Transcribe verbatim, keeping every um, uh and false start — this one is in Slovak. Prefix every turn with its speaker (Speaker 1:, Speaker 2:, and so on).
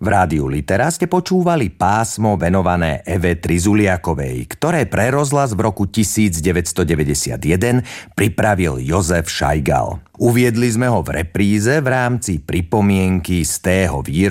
Speaker 1: V rádiu Litera ste počúvali pásmo venované Eve Trizuliakovej, ktoré pre rozhlas v roku devätnásťstodeväťdesiatjeden pripravil Jozef Šajgal. Uviedli sme ho v repríze v rámci pripomienky z tého výročia